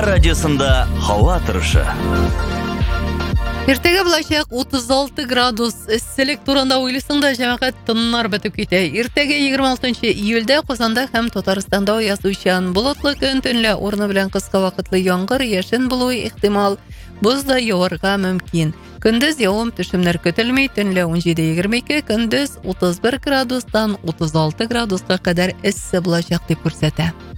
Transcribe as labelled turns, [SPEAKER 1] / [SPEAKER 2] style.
[SPEAKER 1] Аңар радиосында һава торышы.
[SPEAKER 2] Иртәгә булачак 36 градус эсселек турында уйлыйсың да җәмәгать тыннар бетеп китә. Иртәгә 26 июльдә Казанда һәм Татарстанда язучан болытлы көн, төнлә урыны белән кыска вакытлы яңгыр, яшен булуы ихтимал. Боз да яварга мөмкин. Көндез явым-төшемнәр көтелми, төнлә 17-22, көндез 31 градустан 36 градуска кадәр эссе булачак дип күрсәтә.